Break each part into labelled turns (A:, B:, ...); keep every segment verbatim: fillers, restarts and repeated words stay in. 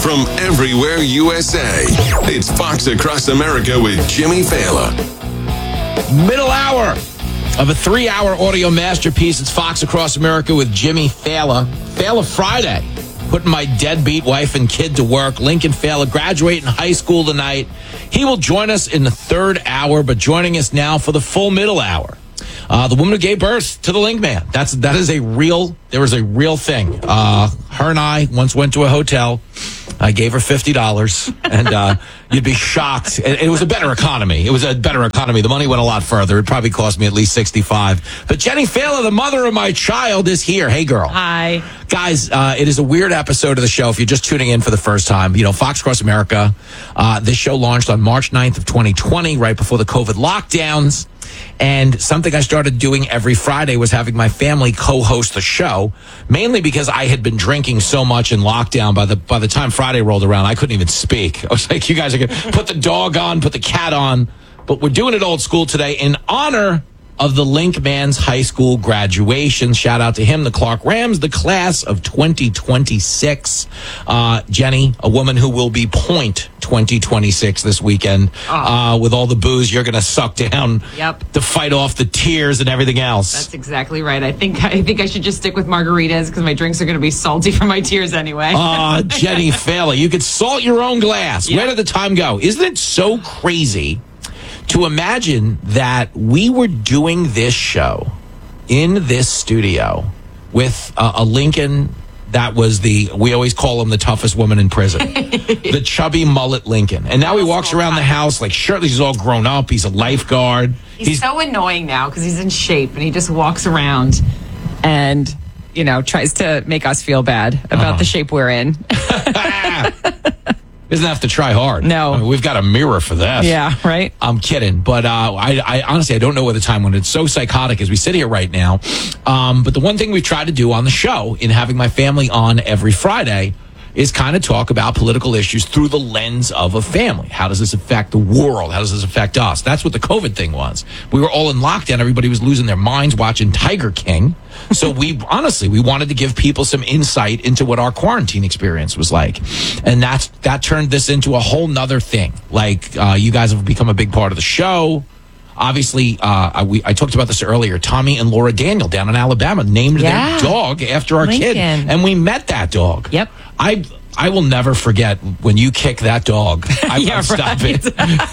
A: from everywhere U S A. It's Fox Across America with Jimmy Fallon.
B: Middle hour of a three-hour audio masterpiece. It's Fox Across America with Jimmy Fallon. Fallon Friday. Putting my deadbeat wife and kid to work. Lincoln Fallon graduating high school tonight. He will join us in the third hour, but joining us now for the full middle hour. Uh, the woman who gave birth to the Link Man. That's that is a real. There was a real thing. Uh, her and I once went to a hotel. I gave her fifty dollars, and uh, you'd be shocked. It, it was a better economy. It was a better economy. The money went a lot further. It probably cost me at least sixty-five. But Jenny Fallon, the mother of my child, is here. Hey, girl.
C: Hi.
B: Guys, uh, it is a weird episode of the show. If you're just tuning in for the first time, you know, Fox Across America, uh, this show launched on March ninth of twenty twenty, right before the COVID lockdowns. And something I started doing every Friday was having my family co-host the show, mainly because I had been drinking so much in lockdown. By the by the time Friday rolled around, I couldn't even speak. I was like, you guys are going to put the dog on, put the cat on. But we're doing it old school today in honor of the Link Man's high school graduation. Shout out to him, the Clark Rams, the class of twenty twenty-six. Uh, Jenny, a woman who will be point twenty twenty-six this weekend. Oh. Uh, with all the booze you're going to suck down
C: yep.
B: to fight off the tears and everything else.
C: That's exactly right. I think I think I should just stick with margaritas because my drinks are going to be salty from my tears anyway.
B: Uh, Jenny Fallon, you could salt your own glass. Yep. Where did the time go? Isn't it so crazy to imagine that we were doing this show in this studio with uh, a Lincoln that was the, we always call him the toughest woman in prison, the chubby mullet Lincoln. And now he walks around the house like shirtless. He's all grown up. He's a lifeguard.
C: He's,
B: he's
C: so annoying now because he's in shape and he just walks around and, you know, tries to make us feel bad about uh-huh. the shape we're in.
B: Doesn't have to try hard.
C: No.
B: I mean, we've got a mirror for that.
C: Yeah, right?
B: I'm kidding. But uh, I, I honestly, I don't know where the time went. It's so psychotic as we sit here right now. Um, but the one thing we've tried to do on the show in having my family on every Friday is kind of talk about political issues through the lens of a family. How does this affect the world? How does this affect us? That's what the COVID thing was. We were all in lockdown. Everybody was losing their minds watching Tiger King. So we, honestly, we wanted to give people some insight into what our quarantine experience was like. And that's, that turned this into a whole nother thing. Like, uh, you guys have become a big part of the show. Obviously, uh, I, we, I talked about this earlier. Tommy and Laura Daniel down in Alabama named
C: yeah.
B: their dog after our
C: Lincoln.
B: kid. And we met that dog.
C: Yep.
B: I I will never forget when you kick that dog. I,
C: yeah,
B: I'd stop
C: right.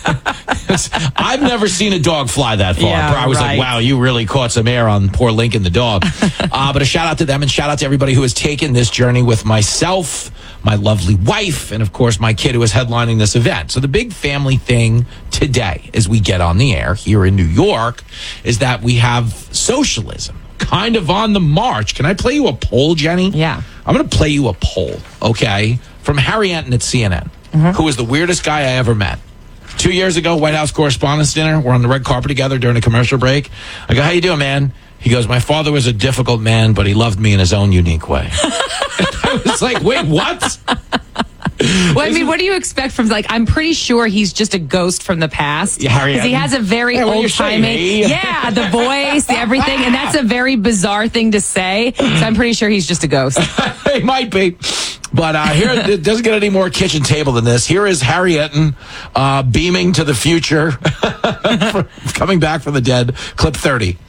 B: it. I've never seen a dog fly that far.
C: Yeah,
B: I was
C: right.
B: like, wow, you really caught some air on poor Lincoln the dog. uh, but a shout out to them and shout out to everybody who has taken this journey with myself, my lovely wife, and of course my kid who is headlining this event. So the big family thing today as we get on the air here in New York is that we have socialism kind of on the march. Can I play you a poll, Jenny?
C: Yeah.
B: I'm going to play you a poll, okay, from Harry Enton at C N N,
C: mm-hmm.
B: who was the weirdest guy I ever met. Two years ago, White House Correspondents' Dinner. We're on the red carpet together during a commercial break. I go, how you doing, man? He goes, my father was a difficult man, but he loved me in his own unique way. I was like, wait, what?
C: Well, I mean, what do you expect from, like, I'm pretty sure he's just a ghost from the past.
B: Yeah, Harry
C: Because he has a very
B: hey,
C: old-timey... Yeah, the voice, the everything, and that's a very bizarre thing to say, so I'm pretty sure he's just a ghost.
B: He might be. But uh, here, it doesn't get any more kitchen table than this. Here is Harry Enton uh, beaming to the future, coming back from the dead, clip thirty.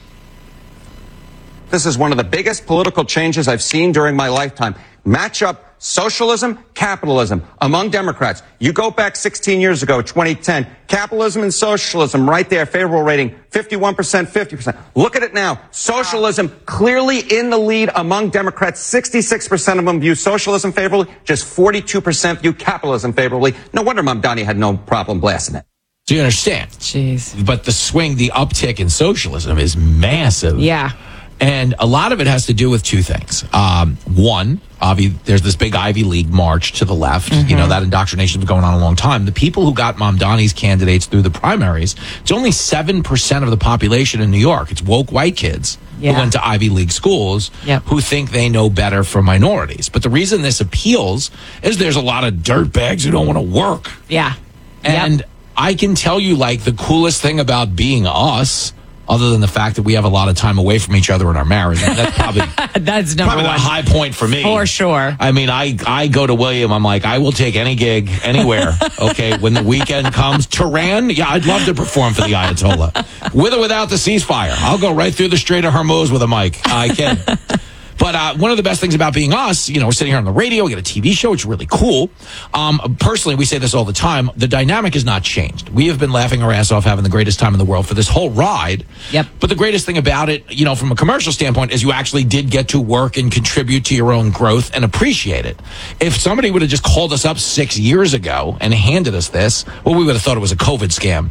D: This is one of the biggest political changes I've seen during my lifetime. Match up socialism, capitalism among Democrats. You go back sixteen years ago, twenty ten, capitalism and socialism right there, favorable rating, fifty-one percent, fifty percent. Look at it now. Socialism clearly in the lead among Democrats. sixty-six percent of them view socialism favorably, just forty-two percent view capitalism favorably. No wonder Mom Donnie had no problem blasting it.
B: Do you understand?
C: Jeez.
B: But the swing, the uptick in socialism is massive.
C: Yeah.
B: And a lot of it has to do with two things. Um, one, Ivy, there's this big Ivy League march to the left. Mm-hmm. You know, that indoctrination has been going on a long time. The people who got Mom Donnie's candidates through the primaries, it's only seven percent of the population in New York. It's woke white kids yeah. who went to Ivy League schools
C: yep.
B: who think they know better for minorities. But the reason this appeals is there's a lot of dirtbags who don't want to work.
C: Yeah.
B: And
C: yep.
B: I can tell you, like, the coolest thing about being us, other than the fact that we have a lot of time away from each other in our marriage. And that's probably
C: that's number
B: probably
C: one.
B: the high point for me.
C: For sure.
B: I mean, I, I go to William. I'm like, I will take any gig anywhere. Okay. When the weekend comes, Tehran, yeah, I'd love to perform for the Ayatollah. With or without the ceasefire. I'll go right through the Strait of Hormuz with a mic. I can. But uh, one of the best things about being us, you know, we're sitting here on the radio, we get a T V show, it's really cool. Um, personally, we say this all the time, the dynamic has not changed. We have been laughing our ass off, having the greatest time in the world for this whole ride.
C: Yep.
B: But the greatest thing about it, you know, from a commercial standpoint, is you actually did get to work and contribute to your own growth and appreciate it. If somebody would have just called us up six years ago and handed us this, well, we would have thought it was a COVID scam.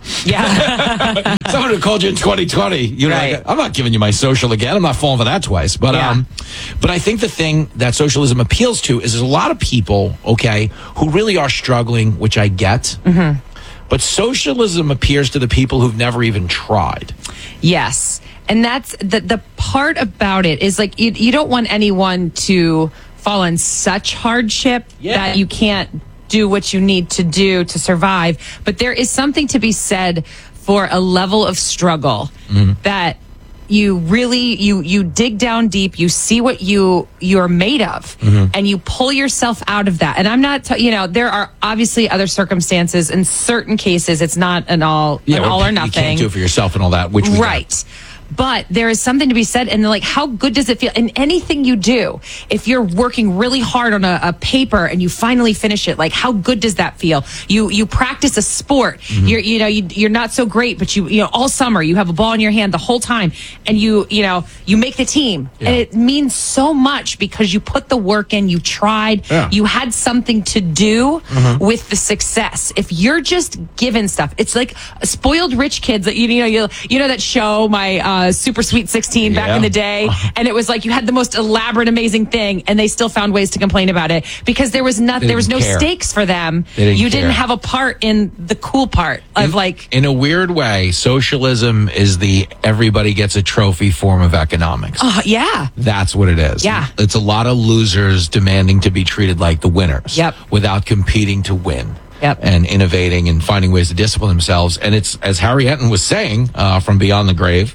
C: Yeah.
B: Someone would have called you in twenty twenty. You know,
C: Right.
B: like, I'm not giving you my social again. I'm not falling for that twice. But,
C: Yeah.
B: um, But I think the thing that socialism appeals to is there's a lot of people, okay, who really are struggling, which I get. Mm-hmm. But socialism appears to the people who've never even tried.
C: Yes. And that's the the part about it is like you, you don't want anyone to fall in such hardship
B: Yeah.
C: that you can't do what you need to do to survive. But there is something to be said for a level of struggle mm-hmm. that you really you you dig down deep, you see what you you're made of, mm-hmm. and you pull yourself out of that. And I'm not t- you know there are obviously other circumstances in certain cases it's not an all
B: Yeah,
C: an
B: well,
C: all or
B: you
C: nothing.
B: can't do it for yourself and all that, which we get.
C: Right. But there is something to be said, and like, how good does it feel? In anything you do, if you're working really hard on a, a paper and you finally finish it, like, how good does that feel? You you practice a sport, mm-hmm. you're you know you, you're not so great, but you you know all summer you have a ball in your hand the whole time, and you you know you make the team, yeah. and it means so much because you put the work in, you tried,
B: yeah.
C: you had something to do mm-hmm. with the success. If you're just given stuff, it's like spoiled rich kids that you, you know you you know that show my. Uh, Uh, Super Sweet sixteen back
B: yeah.
C: in the day, and it was like you had the most elaborate, amazing thing, and they still found ways to complain about it because there was not, there was no
B: care.
C: stakes for them.
B: Didn't
C: you
B: care.
C: didn't have a part in the cool part of
B: in,
C: like.
B: In a weird way, socialism is the everybody gets a trophy form of economics.
C: Uh, yeah.
B: That's what it is.
C: Yeah.
B: It's a lot of losers demanding to be treated like the winners.
C: Yep.
B: Without competing to win.
C: Yep.
B: And innovating and finding ways to discipline themselves. And it's, as Harry Enton was saying, uh, from Beyond the Grave,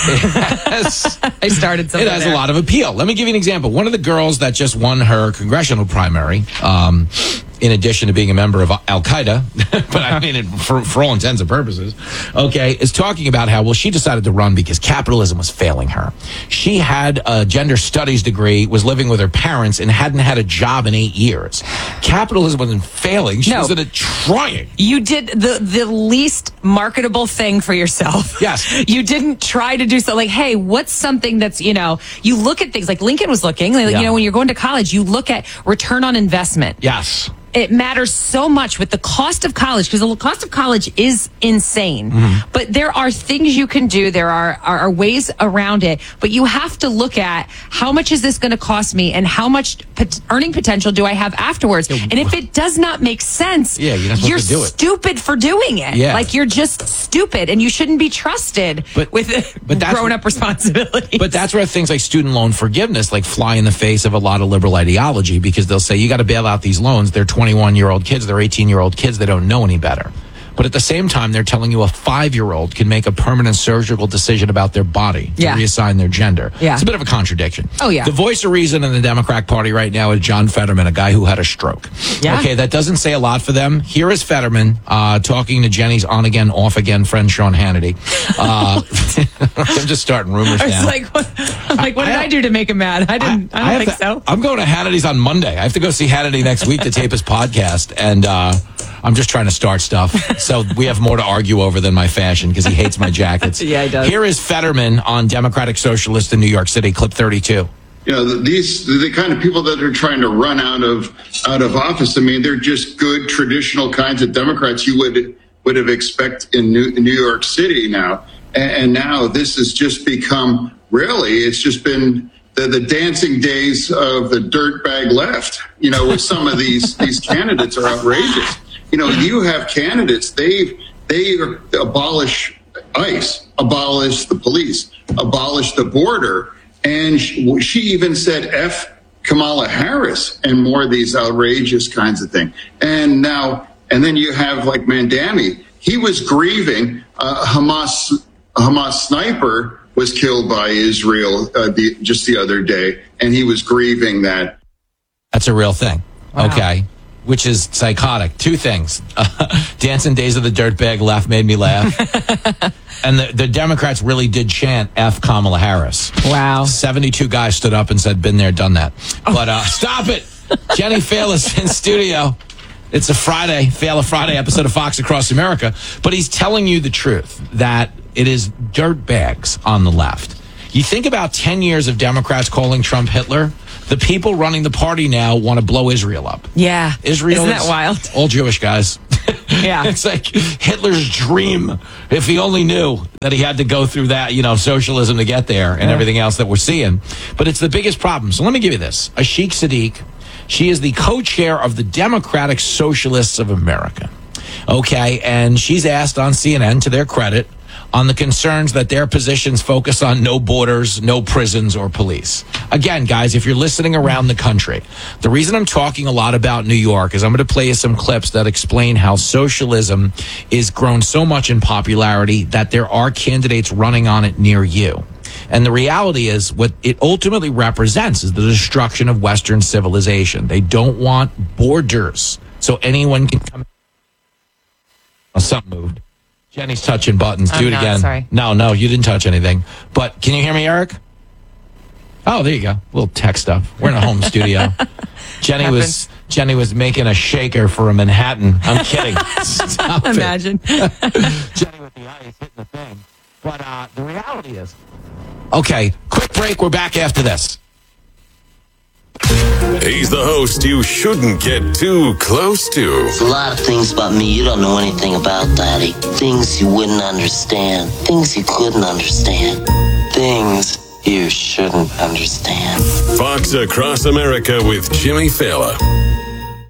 B: it has,
C: I started something
B: it has
C: there.
B: a lot of appeal. Let me give you an example. One of the girls that just won her congressional primary, um, in addition to being a member of Al Qaeda, but I mean, it, for, for all intents and purposes, okay, is talking about how, well, she decided to run because capitalism was failing her. She had a gender studies degree, was living with her parents, and hadn't had a job in eight years. Capitalism wasn't failing. She
C: No.
B: was in it trying.
C: You did the the least marketable thing for yourself.
B: Yes.
C: You didn't try to do something like, hey, what's something that's, you know, you look at things like Lincoln was looking, like,
B: Yeah.
C: you know, when you're going to college, you look at return on investment.
B: Yes.
C: It matters so much with the cost of college because the cost of college is insane. Mm-hmm. But there are things you can do. There are, are, are ways around it. But you have to look at how much is this going to cost me and how much pot- earning potential do I have afterwards. And if it does not make sense,
B: Yeah, you're not supposed
C: you're
B: to do it.
C: stupid for doing it.
B: Yeah.
C: Like you're just stupid and you shouldn't be trusted
B: But-
C: with
B: but that's-
C: grown-up responsibilities.
B: But that's where things like student loan forgiveness like fly in the face of a lot of liberal ideology because they'll say you got to bail out these loans. They're twenty-one year old kids, they're eighteen year old kids, they don't know any better. But at the same time, they're telling you a five year old can make a permanent surgical decision about their body to
C: Yeah.
B: reassign their gender.
C: Yeah.
B: It's a bit of a contradiction.
C: Oh, yeah.
B: The voice of reason in the Democratic Party right now is John Fetterman, a guy who had a stroke.
C: Yeah.
B: Okay, that doesn't say a lot for them. Here is Fetterman uh, talking to Jenny's on again, off again friend Sean Hannity. Uh, I'm just starting rumors
C: I was
B: now.
C: like, what, I'm like, what did I,
B: I-
C: do to make him mad? I didn't. I, don't
B: have
C: think
B: to-
C: so.
B: I'm going to Hannity's on Monday. I have to go see Hannity next week to tape his podcast, and uh, I'm just trying to start stuff. So we have more to argue over than my fashion because he hates my jackets.
C: Yeah, he does.
B: Here is Fetterman on Democratic Socialist in New York City, clip thirty-two.
E: You know, these the kind of people that are trying to run out of out of office. I mean, they're just good traditional kinds of Democrats you would would have expect in New, New York City now, and, and now this has just become really. It's just been the, the dancing days of the dirtbag left. You know, with some of these these candidates are outrageous. You know, you have candidates they they abolish ICE, abolish the police, abolish the border. And she even said F Kamala Harris and more of these outrageous kinds of things. And now, and then you have like Mandami. He was grieving uh, Hamas a Hamas sniper was killed by Israel uh, the, just the other day, and he was grieving that.
B: That's a real thing.
C: Wow.
B: Okay. Which is psychotic. Two things. Uh, Dancing Days of the Dirtbag Left made me laugh. And the, the Democrats really did chant F Kamala Harris.
C: Wow.
B: seventy-two guys stood up and said, been there, done that. But uh, stop it. Jenny Faila's in studio. It's a Friday, Faila Friday episode of Fox Across America. But he's telling you the truth, that it is dirtbags on the left. You think about ten years of Democrats calling Trump Hitler. The people running the party now want to blow Israel up.
C: Yeah.
B: Israel
C: Isn't that
B: is
C: wild?
B: all Jewish guys.
C: Yeah.
B: It's like Hitler's dream. If he only knew that he had to go through that, you know, socialism to get there and
C: Yeah.
B: everything else that we're seeing. But it's the biggest problem. So let me give you this. Ashik Sadiq, she is the co-chair of the Democratic Socialists of America. Okay. And she's asked on C N N, to their credit, on the concerns that their positions focus on no borders, no prisons, or police. Again, guys, if you're listening around the country, the reason I'm talking a lot about New York is I'm going to play you some clips that explain how socialism is grown so much in popularity that there are candidates running on it near you. And the reality is what it ultimately represents is the destruction of Western civilization. They don't want borders so anyone can come. Oh, something moved. Jenny's touching buttons. Do
C: I'm
B: it
C: not,
B: again.
C: sorry.
B: No, no, you didn't touch anything. But can you hear me, Eric? Oh, there you go. A little tech stuff. We're in a home studio. Jenny was Jenny was making a shaker for a Manhattan. I'm kidding. Stop it.
C: Imagine.
B: Jenny with the ice hitting the thing. But uh, the reality is, okay, quick break. We're back after this.
A: He's the host you shouldn't get too close to.
F: There's a lot of things about me you don't know anything about, Daddy. Things you wouldn't understand. Things you couldn't understand. Things you shouldn't understand.
A: Fox Across America with Jimmy Failla.